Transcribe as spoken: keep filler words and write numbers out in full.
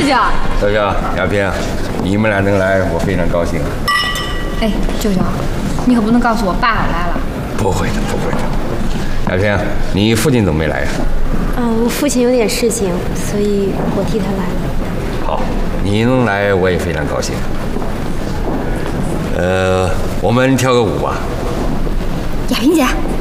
舅。 小小、亚萍，你们俩能来，我非常高兴。 哎，舅舅，你可不能告诉我爸我来了。 不会的，不会的。亚萍，你父亲怎么没来呀？ 嗯，我父亲有点事情，所以我替他来了。 好，你能来，我也非常高兴。呃，我们跳个舞吧。 亚萍姐。